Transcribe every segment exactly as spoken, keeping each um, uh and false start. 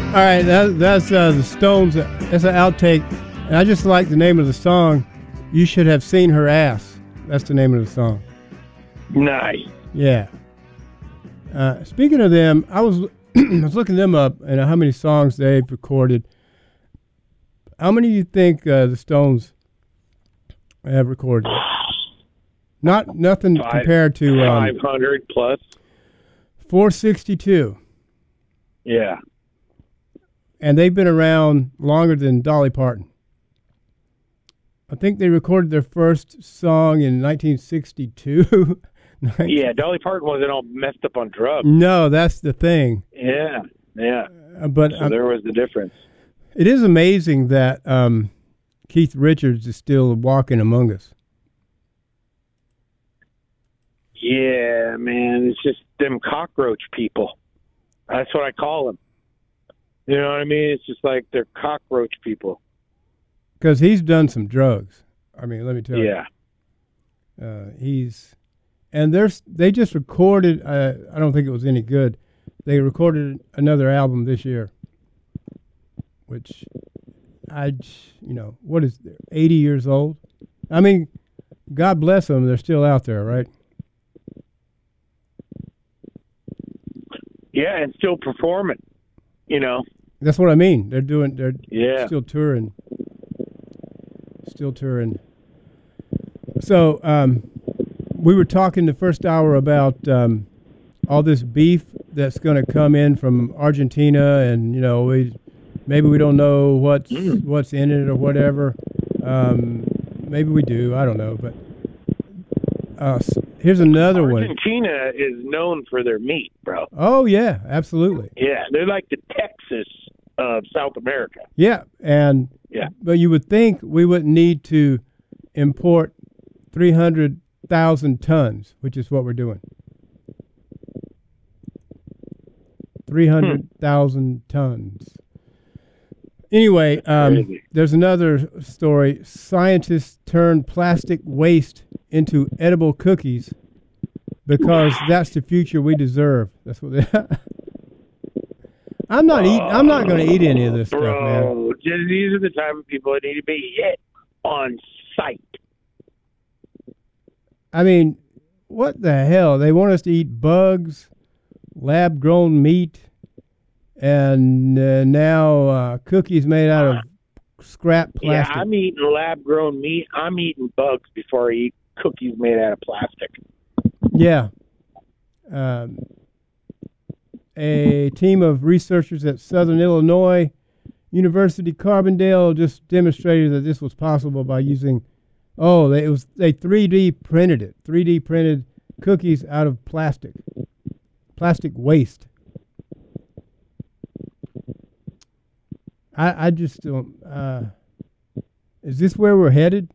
All right, that, that's uh, the Stones. That's an outtake. And I just like the name of the song. You Should Have Seen Her Ass. That's the name of the song. Nice. Yeah. Uh, speaking of them, I was I was looking them up and how many songs they've recorded. How many do you think uh, the Stones have recorded? Not nothing Five, compared to um, five hundred plus. four sixty-two. Yeah. And they've been around longer than Dolly Parton. I think they recorded their first song in nineteen sixty-two. Yeah, Dolly Parton wasn't all messed up on drugs. No, that's the thing. Yeah, yeah. Uh, but so um, there was the difference. It is amazing that um, Keith Richards is still walking among us. Yeah, man, it's just them cockroach people. That's what I call them. You know what I mean? It's just like they're cockroach people. Because he's done some drugs. I mean, let me tell yeah. you. Uh, he's, and there's they just recorded. Uh, I don't think it was any good. They recorded another album this year, which I, you know, what is there, eighty years old? I mean, God bless them. They're still out there, right? Yeah, and still performing. You know. That's what I mean. They're doing. They're yeah. still touring. Still touring. So um, we were talking the first hour about um, all this beef that's going to come in from Argentina, and you know, we maybe we don't know what's mm. what's in it or whatever. Um, maybe we do. I don't know. But uh, here's another Argentina one. Argentina is known for their meat, bro. Oh yeah, absolutely. Yeah, they're like the Texas of South America. Yeah, and yeah, but you would think we wouldn't need to import three hundred thousand tons, which is what we're doing. three hundred thousand hmm. tons. Anyway, um, there's another story. Scientists turn plastic waste into edible cookies because that's the future we deserve. That's what they I'm not eating. I'm not going to eat any of this Bro, stuff, man. These are the type of people that need to be hit on sight. I mean, what the hell? They want us to eat bugs, lab-grown meat, and uh, now uh, cookies made out of scrap plastic. Yeah, I'm eating lab-grown meat. I'm eating bugs before I eat cookies made out of plastic. Yeah. Um, a team of researchers at Southern Illinois University Carbondale just demonstrated that this was possible by using, oh, they, it was they three D printed it, three D printed cookies out of plastic, plastic waste. I I just don't. Uh, is this where we're headed?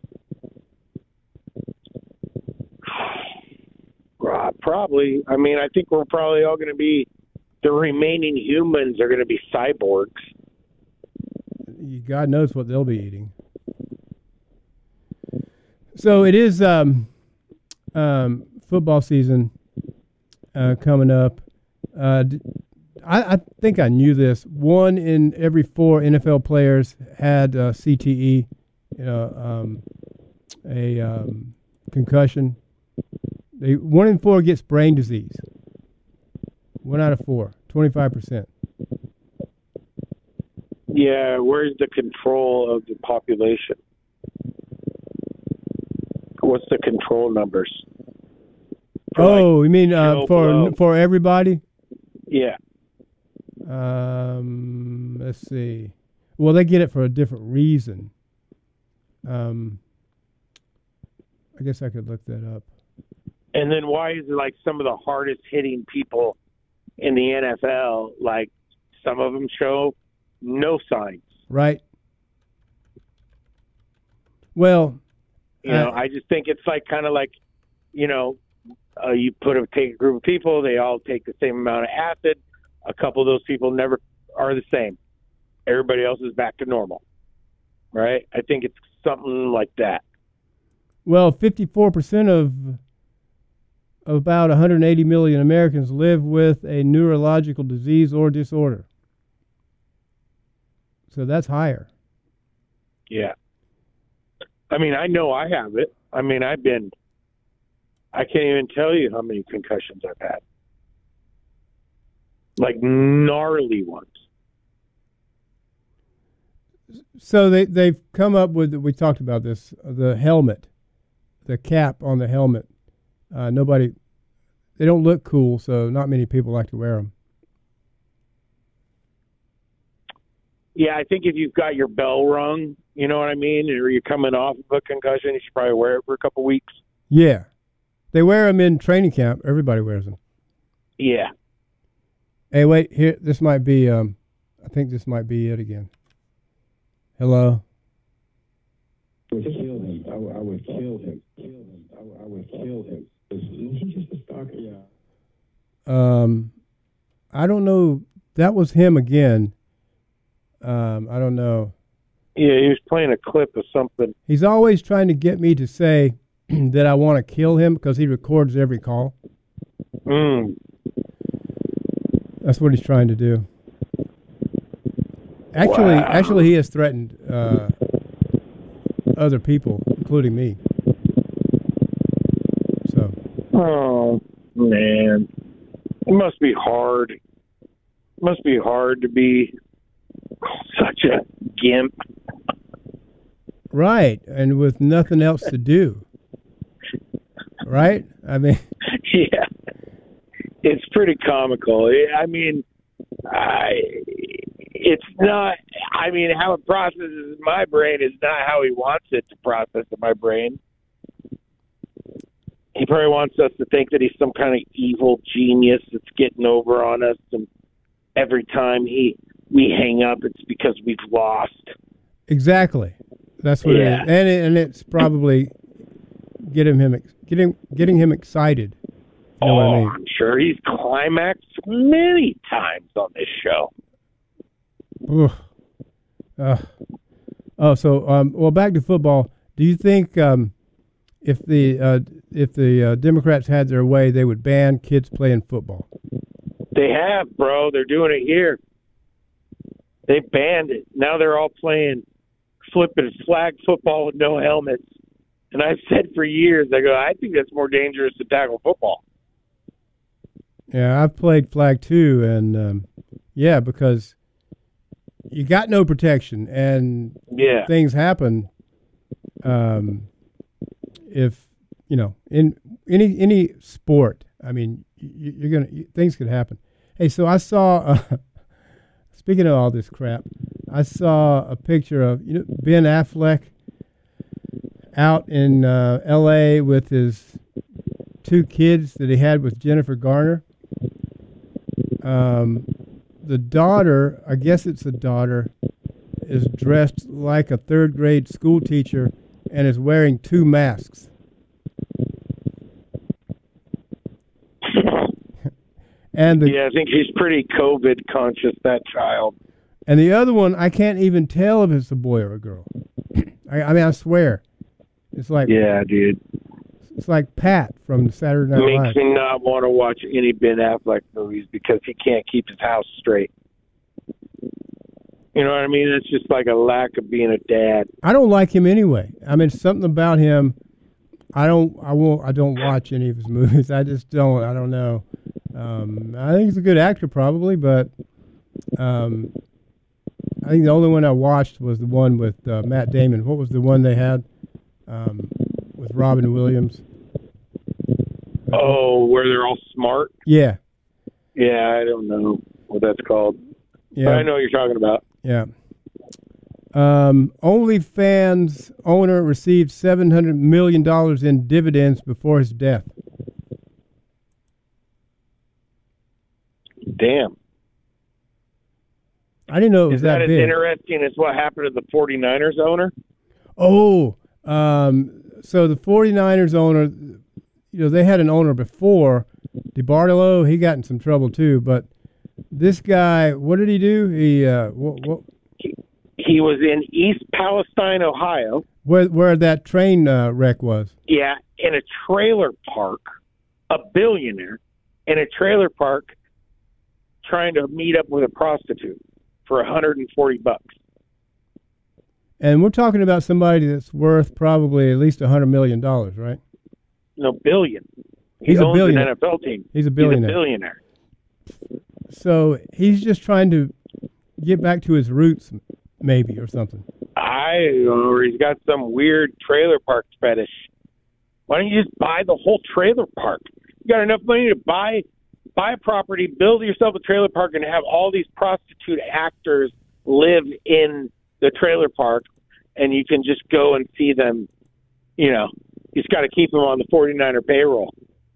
Probably. I mean, I think we're probably all going to be, the remaining humans are going to be cyborgs. God knows what they'll be eating. So it is um, um, football season uh, coming up. Uh, I, I think I knew this. One in every four N F L players had uh, C T E, you know, um, a um, concussion. They, one in four gets brain disease. One out of four, twenty-five percent. Yeah, where's the control of the population? What's the control numbers? For oh, like you mean uh, for below. for everybody? Yeah. Um, let's see. Well, they get it for a different reason. Um, I guess I could look that up. And then why is it like some of the hardest hitting people in the N F L, like some of them show no signs? Right. Well, you know, uh, I just think it's like kind of like, you know, uh, you put a take a group of people, they all take the same amount of acid. A couple of those people never are the same. Everybody else is back to normal, right? I think it's something like that. Well, fifty-four percent of about one hundred eighty million Americans live with a neurological disease or disorder. So that's higher. Yeah. I mean, I know I have it. I mean, I've been, I can't even tell you how many concussions I've had. Like gnarly ones. So they, they've come up with, we talked about this, the helmet, the cap on the helmet. Uh, nobody, they don't look cool, so not many people like to wear them. Yeah, I think if you've got your bell rung, you know what I mean, or you're coming off of a concussion, you should probably wear it for a couple weeks. Yeah. They wear them in training camp. Everybody wears them. Yeah. Hey, wait, here, this might be, um, I think this might be it again. Hello? I would kill him. I would, I would kill him. Kill him. I would, I would kill him. He's just a stalker. Yeah. Um, I don't know. That was him again. Um, I don't know. Yeah, he was playing a clip of something. He's always trying to get me to say that I want to kill him because he records every call. Mm. That's what he's trying to do. Actually, Wow. actually, he has threatened uh, other people, including me. So. Oh man, it must be hard. It must be hard to be such a gimp. Right, and with nothing else to do. Right? I mean, Yeah, it's pretty comical. I mean, I, it's not. I mean, how it processes my brain is not how he wants it to process in my brain. He probably wants us to think that he's some kind of evil genius that's getting over on us, and every time he we hang up, it's because we've lost. exactly. That's what Yeah. it is, and it, and it's probably getting him ex- getting getting him excited. You know oh, what I mean? I'm sure he's climaxed many times on this show. Ugh. Uh, oh, so um, well, back to football. Do you think um, if the uh, if the uh, Democrats had their way, they would ban kids playing football? They have, bro. They're doing it here. They banned it. Now they're all playing flipping flag football with no helmets. And I've said for years, I go, I think that's more dangerous to tackle football. Yeah, I've played flag too, and um, yeah, because you got no protection, and Yeah. things happen. Um, if you know, in any any sport, I mean, you, you're gonna you, things could happen. Hey, so I saw. Uh, speaking of all this crap, I saw a picture of you know Ben Affleck out in uh, L A with his two kids that he had with Jennifer Garner. Um, the daughter, I guess it's the daughter, is dressed like a third grade school teacher and is wearing two masks. and the Yeah, I think he's pretty COVID conscious, that child. and the other one, I can't even tell if it's a boy or a girl. I, I mean, I swear, it's like Yeah, dude. it's like Pat from Saturday Night Makes Live. me not want to watch any Ben Affleck movies because he can't keep his house straight. You know what I mean? It's just like a lack of being a dad. I don't like him anyway. I mean, something about him. I don't. I won't. I don't watch any of his movies. I just don't. I don't know. Um, I think he's a good actor, probably, but um, I think the only one I watched was the one with uh, Matt Damon. What was the one they had um, with Robin Williams? Oh, where they're all smart? Yeah, Yeah, I don't know what that's called. But yeah, I know what you're talking about. yeah. Um, OnlyFans owner received seven hundred million dollars in dividends before his death. Damn. I didn't know it was Is that, that as big. interesting as what happened to the 49ers owner? Oh, um, so the 49ers owner, you know, they had an owner before, DeBartolo. He got in some trouble too. But this guy, what did he do? He, uh, what, what, He, he was in East Palestine, Ohio. where, where that train uh, wreck was. Yeah, in a trailer park, a billionaire in a trailer park trying to meet up with a prostitute for one hundred forty bucks. And we're talking about somebody that's worth probably at least a hundred million dollars, right? No, billion. He He's a owns billionaire. an N F L team. He's a billionaire. He's a billionaire. So he's just trying to get back to his roots, maybe, or something. I don't know, or he's got some weird trailer park fetish. Why don't you just buy the whole trailer park? You got enough money to buy buy a property, build yourself a trailer park, and have all these prostitute actors live in the trailer park, and you can just go and see them. You know, you just got to keep them on the forty-niner payroll.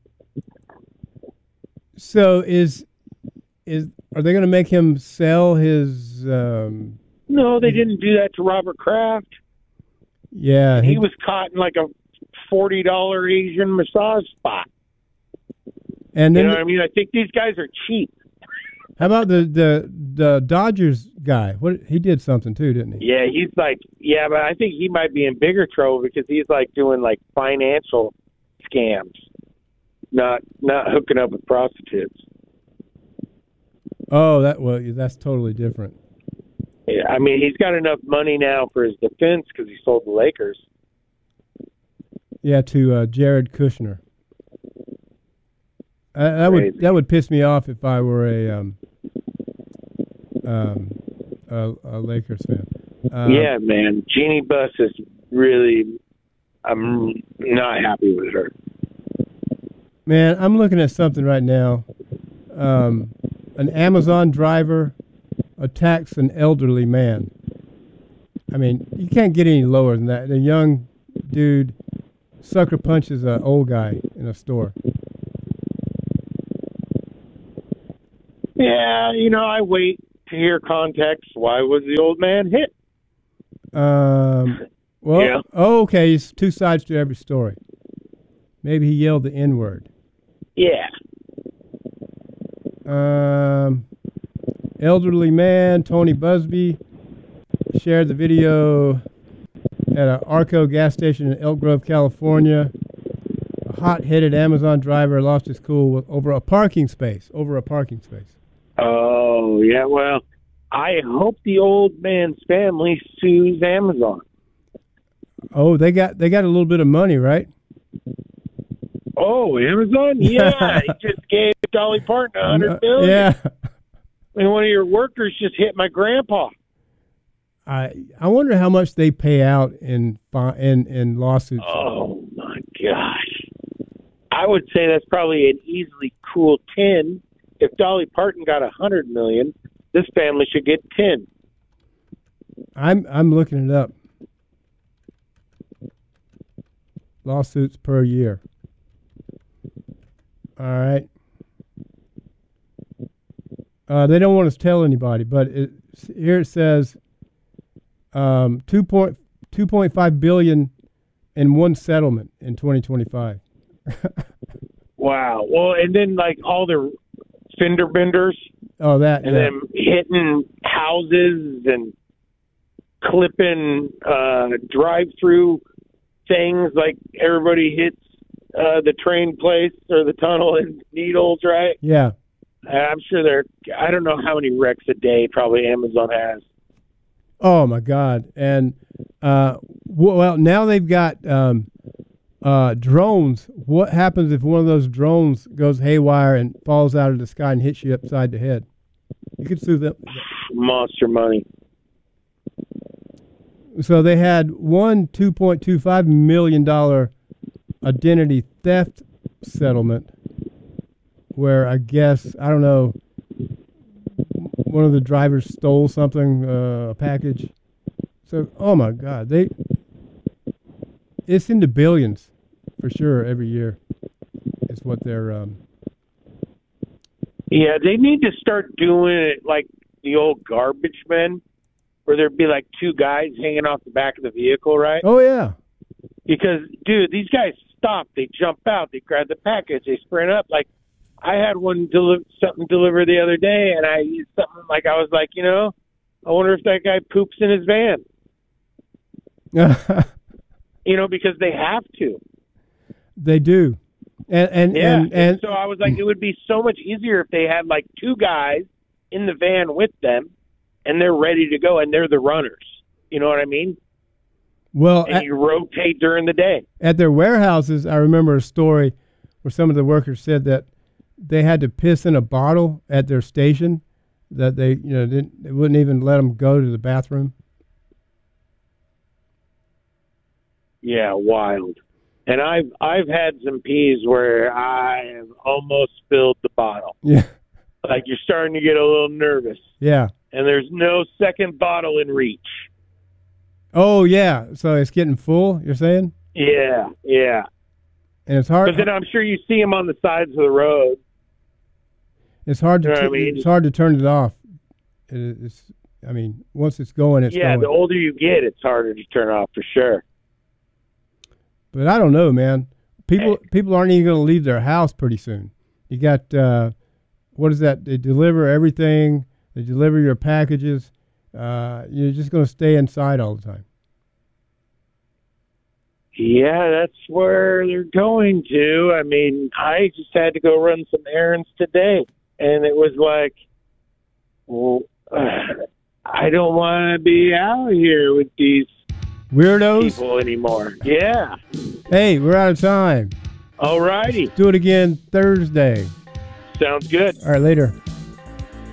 So is is are they going to make him sell his? Um, No, they didn't do that to Robert Kraft. yeah, He was caught in like a forty dollar Asian massage spot. And You then know what I mean? I think these guys are cheap. how about the the the Dodgers guy? What he did something too, didn't he? Yeah, he's like, yeah, but I think he might be in bigger trouble because he's like doing like financial scams, not not hooking up with prostitutes. Oh, that well, that's totally different. Yeah, I mean, he's got enough money now for his defense because he sold the Lakers. Yeah, to uh, Jared Kushner. Uh, that Crazy. would that would piss me off if I were a um, um, a, a Lakers fan. Um, Yeah, man, Jeannie Buss is really. I'm not happy with her. Man, I'm looking at something right now. Um, an Amazon driver attacks an elderly man. I mean, you can't get any lower than that. A young dude sucker punches an old guy in a store. Yeah, you know, I wait to hear context. Why was the old man hit? Um, well, Yeah. oh, okay, it's two sides to every story. Maybe he yelled the N word. Yeah. Um, elderly man, Tony Busby, shared the video at an Arco gas station in Elk Grove, California. A hot-headed Amazon driver lost his cool with, over a parking space. Over a parking space. Oh, yeah, well, I hope the old man's family sues Amazon. Oh, they got they got a little bit of money, right? Oh, Amazon? Yeah, he just gave Dolly Parton a hundred million. Yeah. And one of your workers just hit my grandpa. I I wonder how much they pay out in fi- in in lawsuits. Oh my gosh! I would say that's probably an easily cool ten. If Dolly Parton got a hundred million, this family should get ten. I'm I'm looking it up. Lawsuits per year. All right. Uh, they don't want us to tell anybody, but it, here it says um, two point two point five billion in one settlement in twenty twenty-five. Wow. Well, and then like all the fender benders, Oh, that. and yeah. then hitting houses and clipping uh, drive-through things like everybody hits uh, the train place or the tunnel in Needles, right? Yeah. I'm sure there. I don't know how many wrecks a day probably Amazon has. Oh my God! And uh, w- well, now they've got um, uh, drones. What happens if one of those drones goes haywire and falls out of the sky and hits you upside the head? You could sue them. Monster money. So they had one two point two five million dollar identity theft settlement, where I guess I don't know, one of the drivers stole something, uh, a package. So, oh my God, they it's into billions for sure every year. Is what they're. Um, Yeah, they need to start doing it like the old garbage men, where there'd be like two guys hanging off the back of the vehicle, right? oh yeah, Because, dude, these guys stop, they jump out, they grab the package, they sprint up. Like, I had one deli- something delivered the other day, and I used something like I was like, you know, I wonder if that guy poops in his van. You know, because they have to. they do, and and Yeah. and, and so I was like, it would be so much easier if they had like two guys in the van with them, and they're ready to go, and they're the runners. You know what I mean? Well, and at, you rotate during the day. at their warehouses, I remember a story where some of the workers said that they had to piss in a bottle at their station, that they, you know, didn't, they wouldn't even let them go to the bathroom. Yeah, wild. And I've I've had some peas where I have almost filled the bottle. Yeah. Like you're starting to get a little nervous, Yeah. and there's no second bottle in reach. Oh, yeah. So it's getting full, you're saying? Yeah, yeah. And it's hard. But then I'm sure you see them on the sides of the road. It's hard to You know what I tu- mean? it's hard to turn it off. It, it's I mean, once it's going, it's Yeah, going. the older you get, it's harder to turn off for sure. But I don't know, man. People people aren't even going to leave their house pretty soon. You got uh, what is that? They deliver everything. They deliver your packages. Uh, you're just going to stay inside all the time. Yeah, that's where they're going to. I mean, I just had to go run some errands today, and it was like, well, uh, I don't want to be out here with these Weirdos. people anymore. Yeah. Hey, we're out of time. All righty. Do it again Thursday. Sounds good. All right, later.